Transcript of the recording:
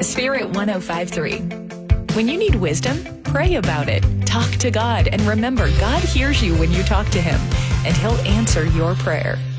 Spirit 105.3. When you need wisdom, pray about it. Talk to God, and remember, God hears you when you talk to Him, and He'll answer your prayer.